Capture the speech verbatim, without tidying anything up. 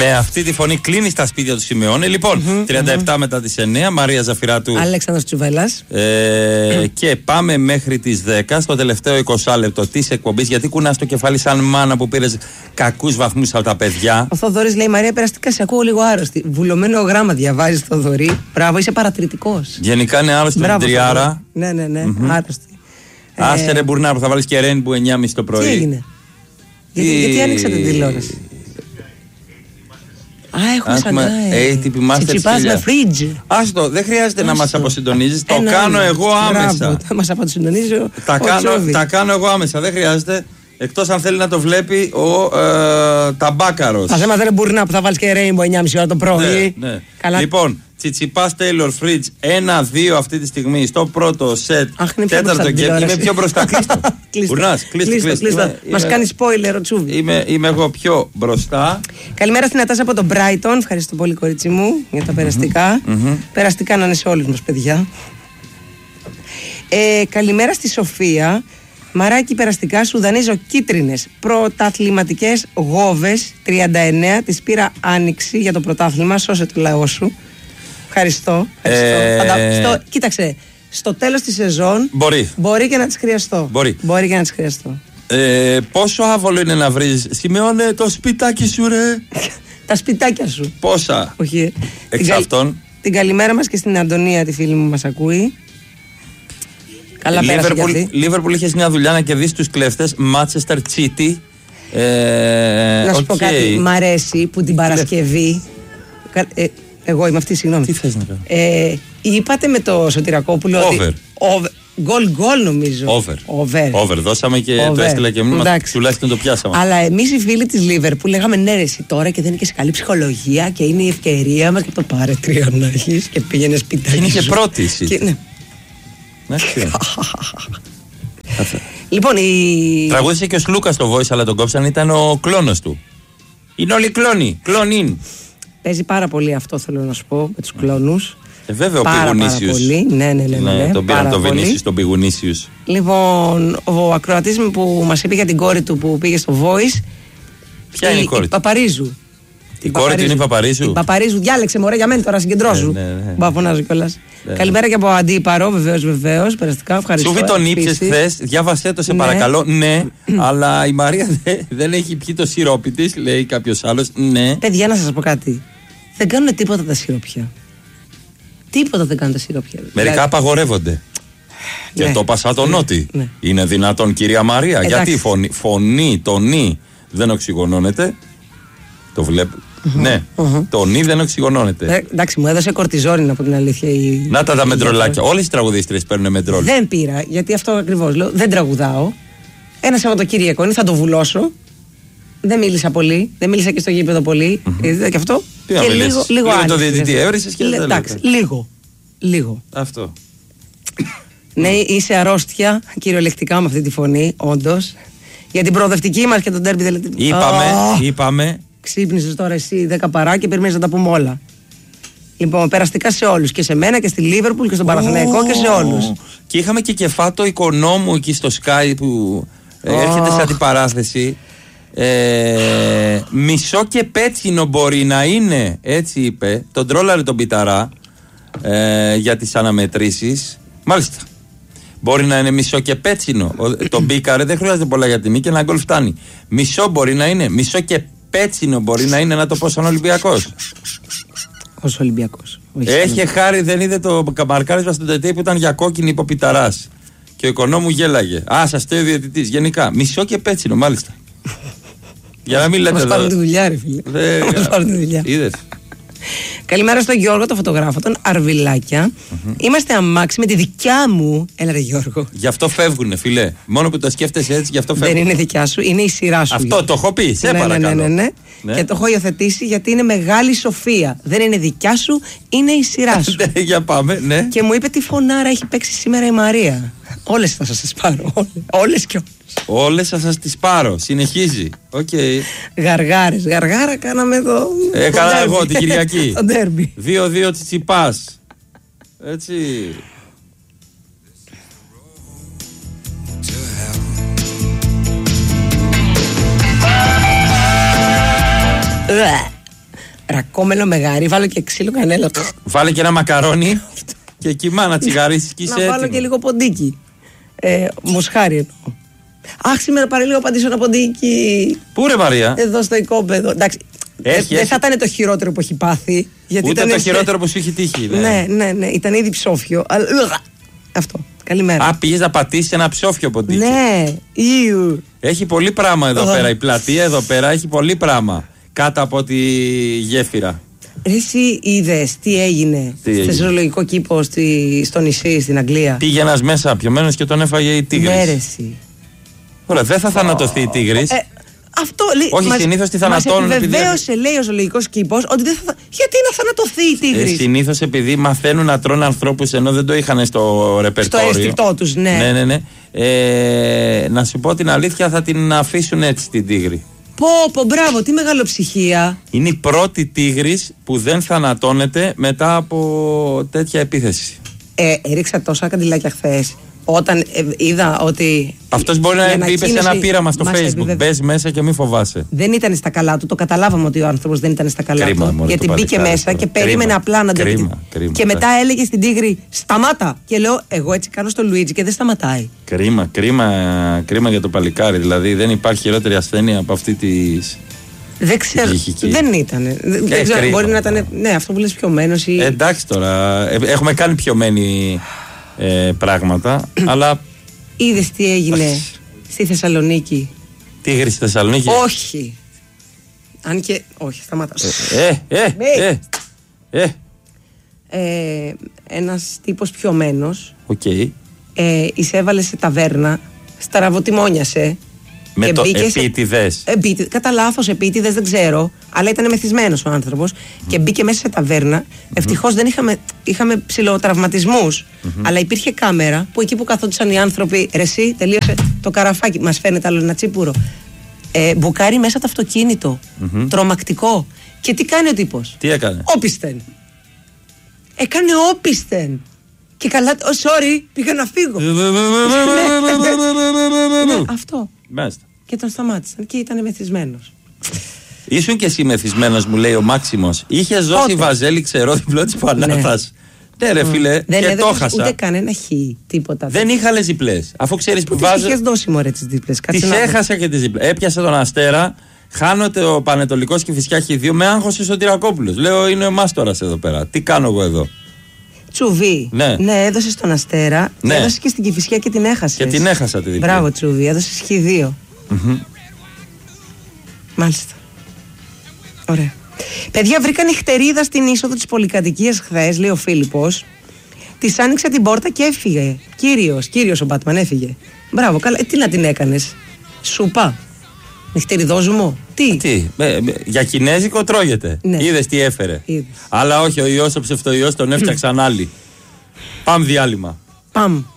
Με αυτή τη φωνή κλείνει στα σπίτια του Σιμεώνε. Λοιπόν, mm-hmm, τριάντα επτά mm-hmm. μετά τις εννιά, Μαρία Ζαφυράτου. Αλέξανδρος Τσουβέλλας. Ε, και πάμε μέχρι τις δέκα, στο τελευταίο είκοσι λεπτό της εκπομπής. Γιατί κουνάς το κεφάλι σαν μάνα που πήρες κακούς βαθμούς από τα παιδιά. Ο Θοδωρής λέει: Μαρία, περαστικά σε ακούω λίγο άρρωστη. Βουλωμένο γράμμα διαβάζεις, Θοδωρή. Μπράβο, είσαι παρατηρητικός. Γενικά είναι άρρωστη με την τριάρα. Ναι, ναι, ναι, mm-hmm. άρρωστη. Άσε ρε Μπουρνάρ που θα βάλεις και Ρέινμπου εννιά και μισή το πρωί. Τι έγινε? Γιατί, Τι... γιατί άνοιξατε την τηλεόραση? Α, έχουμε σαντάει. Τσιτσιπάς με φρίτζ. Άστο, δεν χρειάζεται να μας αποσυντονίζεις. Το κάνω εγώ άμεσα. Θα μας αποσυντονίζει ο Τα κάνω εγώ άμεσα, δεν χρειάζεται. Εκτός αν θέλει να το βλέπει ο ε, Ταμπάκαρος. Θα θέμα δεν μπορεί να που θα βάλεις και Ρέινμπο εννιά και μισή ώρα το πρωί. Ναι, ναι. Καλά. Λοιπόν, Τσιτσιπάς Τέιλορ Φρίτζ ένα δύο αυτή τη στιγμή στο πρώτο σετ. Αχ, είναι τέταρτο και είμαι πιο μπροστά. Κλείστο. Μπουρνάς, κλείστο. Μας κάνει spoiler ο Τσούβι. Είμαι, είμαι εγώ πιο μπροστά. Καλημέρα στην Νατάσα από τον Brighton. Ευχαριστώ πολύ, κορίτσι μου, για τα περαστικά. Mm-hmm. Περαστικά να είναι σε όλους μας, παιδιά. Ε, καλημέρα στη Σοφία. Μαράκι, περαστικά σου δανείζω κίτρινες πρωταθληματικές γόβες τριάντα εννέα. Τις πήρα άνοιξη για το πρωτάθλημα. Σώσε το λαό σου. Ευχαριστώ. ευχαριστώ. Ε... Στο, κοίταξε, στο τέλος της σεζόν μπορεί, μπορεί και να τις χρειαστώ. Μπορεί, μπορεί και να τις χρειαστώ. Ε, πόσο άβολο είναι να βρεις, Σιμεώνε, το σπιτάκι σου, ρε. Τα σπιτάκια σου. Πόσα? Όχι. Εξ την αυτών. Κα... Την καλημέρα μας και στην Αντωνία, τη φίλη μου μας ακούει. Καλά πέρασε κι αυτή. Λίβερπουλ είχες μια δουλειά να κερδίσει τους κλέφτες. Manchester City. Ε, να σου okay. πω κάτι. Μ' αρέσει που την Παρασκευή. Ε, εγώ είμαι αυτή, συγγνώμη. Τι θες να κάνω? Ε, είπατε με το Σωτηρακόπουλο Over. ότι. Γκολ γκολ νομίζω. Over. Over. Over. Δώσαμε και Over. το έστειλα και μου. Τουλάχιστον το πιάσαμε. Αλλά εμείς οι φίλοι της Λίβερπουλ λέγαμε ναι, ρε, εσύ τώρα και δεν είναι και σε καλή ψυχολογία και είναι η ευκαιρία μας και το πάρε τρία να έχεις και πήγαινε σπιτάκι. Είναι και πρώτη εσύ. Και, ναι. Λοιπόν, η... τραγούδισε και ο Σλούκας το Voice, αλλά τον κόψαν, ήταν ο κλόνος του. Είναι όλοι κλόνοι, κλόνιν. Παίζει πάρα πολύ αυτό, θέλω να σου πω, με τους κλόνους. Ε, βέβαια, ο πάρα, Πηγουνίσιους. Πάρα πολύ. Ναι, ναι, ναι, ναι, ναι, τον πήραν τον Βενίσιους, τον Πηγουνίσιους. Λοιπόν, ο ακροατής μου που μας είπε για την κόρη του που πήγε στο Voice. Ποια η, είναι η κόρη του? Παπαρίζου. Η κόρη του είναι η Παπαρίζου. Η Παπαρίζου, διάλεξε μωρέ για μένα τώρα, συγκεντρώσου. Ναι, ναι, ναι. Μπα, φωνάζω κιόλας. Ναι. Καλημέρα και από Αντίπαρο, βεβαίως, βεβαίως. Περαστικά, ευχαριστώ. Σούβι τον ήπιες χθες, διάβασέ το σε παρακαλώ. Ναι, αλλά η Μαρία δεν έχει πιει το σιρόπι της, λέει κάποιος άλλος. Ναι. Παιδιά, να σας πω κάτι. Δεν κάνουν τίποτα τα σιρόπια. Τίποτα δεν κάνουν τα σιρόπια. Μερικά δηλαδή... απαγορεύονται. Και ναι. το πασατονότι. Ναι. Είναι δυνατόν, κυρία Μαρία? Εντάξει. Γιατί η φωνή, φωνή, το νι δεν οξυγονώνεται. Το βλέπω. Mm-hmm. Ναι, mm-hmm. το νι δεν οξυγονώνεται. Ε, εντάξει, μου έδωσε κορτιζόνη από την αλήθεια. Η... Να τα τα μεντρολάκια. Όλες οι τραγουδίστρες παίρνουν μεντρόλ. Δεν πήρα, γιατί αυτό ακριβώς λέω. Δεν τραγουδάω. Ένα Σαββατοκύριακο είναι, θα το βουλώσω. Δεν μίλησα πολύ. Δεν μίλησα και στο γήπεδο πολύ. Mm-hmm. Είδατε και αυτό. Τι και λίγο, λίγο, λίγο το διαιτητή έβρισες και δεν τα εντάξει, λίγο. Λίγο. Αυτό. Ναι, είσαι αρρώστια κυριολεκτικά με αυτή τη φωνή, όντως. Για την προοδευτική μας και τον τέρμπι δεν λέτε. Είπαμε, oh. είπαμε. Ξύπνησες τώρα εσύ δέκα παρά και περιμένεις να τα πούμε όλα. Λοιπόν, περαστικά σε όλους. Και σε μένα και στη Λίβερπουλ και στον Παναθηναϊκό oh. και σε όλους. Και είχαμε και κεφάτο Οικονόμου εκεί στο Sky που oh. έρχεται σε αντιπαράθεση. Ε, μισό και πέτσινο μπορεί να είναι, έτσι είπε. Τον τρόλαρε τον Πιταρά ε, για τις αναμετρήσεις. Μάλιστα. Μπορεί να είναι μισό και πέτσινο. Το μπήκαρε, δεν χρειάζεται πολλά για τιμή και ένα γκολ φτάνει. Μισό μπορεί να είναι, μισό και πέτσινο μπορεί να είναι, να το πω σαν Ολυμπιακός. Ως Ολυμπιακός. Έχει χάρη, δεν είδε το καμαρκάρισμα στον τετέ που ήταν για κόκκινη υποπιταράς. Και ο Οικονόμου γέλαγε. Α, σας στέει ο διαιτητής. Γενικά, μισό και πέτσινο, μάλιστα. Για να μην λέτε εδώ. Μας πάρουν τη δουλειά, ρε φίλε. Μας πάρουν τη δουλειά. Είδες. Καλημέρα στον Γιώργο, τον φωτογράφο, τον Αρβιλάκια. Mm-hmm. Είμαστε αμάξι με τη δικιά μου. Έλα, ρε Γιώργο. Γι' αυτό φεύγουνε, φιλέ. Μόνο που το σκέφτεσαι έτσι, γι' αυτό φεύγουν. Δεν είναι δικιά σου, είναι η σειρά σου. Αυτό Γιώργο. Το έχω πει, σε ναι, παρακαλώ. Ναι, ναι, ναι, ναι. Και το έχω υιοθετήσει γιατί είναι μεγάλη σοφία. Δεν είναι δικιά σου, είναι η σειρά σου. Ναι, για πάμε, ναι. Και μου είπε τι φωνάρα έχει παίξει σήμερα η Μαρία. Όλες θα σας τις πάρω. Όλες και όλες. Όλες θα σας τις πάρω. Συνεχίζει. Okay. Γαργάρες. Γαργάρα κάναμε εδώ. Έκανα εγώ την Κυριακή. Το ντέρμπι. δύο δύο Τσιτσιπάς. Έτσι. Ρακόμελο μεγάρι, βάλω και ξύλο κανέλα. Βάλε και ένα μακαρόνι και κοιμά να τσιγαρίσεις και είσαι έτοιμο. Να βάλω και λίγο ποντίκι. Ε, μοσχάρι εννοώ. Αχ, σήμερα πάρε λίγο απαντήσω ένα ποντίκι. Πού ρε Μαρία? Εδώ στο οικόπεδο. Εντάξει. Δεν θα ήταν το χειρότερο που έχει πάθει. Γιατί ούτε ήταν το χειρότερο που σου έχει τύχει. Ναι, ναι, ναι. ναι. Ήταν ήδη ψόφιο. Αλλά... Αυτό. Καλημέρα. Α, πήγες να πατήσεις ένα ψόφιο ποντίκι. Ναι, Ιου. Έχει πολύ πράγμα εδώ πέρα. Η πλατεία εδώ πέρα έχει πολύ πράγμα. Κάτω από τη γέφυρα. Εσύ είδες τι έγινε στο ζωολογικό κήπο στη, στο νησί, στην Αγγλία? Πήγε μέσα πιωμένος και τον έφαγε η τίγρης. Ναι, ρε εσύ. Ωραία, δεν θα θανατωθεί η τίγρης. Ε, αυτό λέει. Όχι, συνήθως τη θανατώνουν. Μας επιβεβαίωσε, επειδή... λέει ο ζωολογικός κήπος, ότι δεν θα. Γιατί να θανατωθεί η τίγρης? Ε, συνήθως επειδή μαθαίνουν να τρώνε ανθρώπους ενώ δεν το είχαν στο ρεπερτόριο. Στο αισθητό τους, ναι. Ναι, ναι, ναι. Ε, να σου πω την αλήθεια, θα την αφήσουν έτσι την τίγρη. Πω, πω, μπράβο, τι μεγαλοψυχία. Είναι η πρώτη τίγρης που δεν θανατώνεται μετά από τέτοια επίθεση. Ε, έριξα τόσα καντιλάκια χθες. Όταν ε, είδα ότι. Αυτός μπορεί να είπε σε ένα πείραμα στο Facebook. Επιβεβαι... Μπες μέσα και μη φοβάσαι. Δεν ήταν στα καλά του. Το καταλάβαμε ότι ο άνθρωπος δεν ήταν στα καλά κρίμα, του. Μωρέ, γιατί μπήκε μέσα κρίμα, και περίμενε κρίμα, απλά να το δει. Και μετά έλεγε στην τίγρη, σταμάτα. Και λέω, εγώ έτσι κάνω στο Λουίτζι και δεν σταματάει. Κρίμα, κρίμα, κρίμα για το παλικάρι. Δηλαδή δεν υπάρχει χειρότερη ασθένεια από αυτή τη. Δεν ξέρω. Δεν ήταν. Δεν ξέρω, μπορεί να ήταν. Ναι, αυτό που λες πιωμένος ή. Ε, εντάξει τώρα. Ε, έχουμε κάνει πιωμένοι ε, πράγματα, αλλά. Είδες τι έγινε στη Θεσσαλονίκη? Τίγρη στη Θεσσαλονίκη. Όχι. Αν και. Όχι, σταμάτα. Ε, ε, ε, ε, ε. Ένας τύπος πιωμένος. Οκ. Ε, εισέβαλε σε ταβέρνα, σταραβοτιμόνιασε. Με το επίτηδες. Σε... Επίτη... Κατά λάθος επίτηδες, δεν ξέρω. Αλλά ήταν μεθυσμένος ο άνθρωπος mm. και μπήκε μέσα σε ταβέρνα. Mm-hmm. Ευτυχώς δεν είχαμε, είχαμε ψιλοτραυματισμούς. Mm-hmm. Αλλά υπήρχε κάμερα που εκεί που καθόντουσαν οι άνθρωποι. Ρε εσύ, τελείωσε το καραφάκι. Μας φαίνεται άλλο ένα τσίπουρο. Ε, μπουκάρει μέσα το αυτοκίνητο. Mm-hmm. Τρομακτικό. Και τι κάνει ο τύπος? Τι έκανε? Όπισθεν. Έκανε όπισθεν. Και καλά. Oh, sorry, πήγα να φύγω. Ναι, αυτό. Μάλιστα. Και τον σταμάτησαν και ήταν μεθυσμένος. Ήσουν και εσύ μεθυσμένος, μου λέει ο Μάξιμος. Είχες δώσει βαζέλι ξερό διπλό της πανάθας. Ναι, ρε φίλε, δεν και το χάσα. Ούτε κανένα χ, τίποτα. Δεν είχα άλλες διπλές. Αφού ξέρεις που βάζω. Είχες δώσει μωρέ τις διπλές. Τις έχασα και τις διπλές. Έπιασα τον Αστέρα. Χάνονται ο Πανετολικός και Φυσιά Χ δύο. Με άγχωσε ο Τυρακόπουλος. Λέω είναι ο Μάστορας εδώ πέρα. Τι κάνω εγώ εδώ? Τσουβί. Ναι, ναι έδωσε στον Αστέρα. Ναι. Έδωσε και στην Κηφισιά και την έχασε. Και την έχασα τη διπλή. Μπράβο, Τσουβί. Έδωσε Χ δύο. Mm-hmm. Μάλιστα. Ωραία. Παιδιά, βρήκαν νυχτερίδα στην είσοδο της πολυκατοικίας χθες, λέει ο Φίλιππος. Της άνοιξε την πόρτα και έφυγε. Κύριος, κύριος ο Μπάτμαν έφυγε. Μπράβο, καλά. Ε, τι να την έκανες? Σούπα. Νυχτεριδόζουμο. Τι. Τι. Ε, για κινέζικο τρώγεται. Ναι. Είδες τι έφερε. Είδες. Αλλά όχι, ο ιός, ο ψευτοϊός τον έφτιαξαν άλλοι. Πάμε διάλειμμα. Πάμε.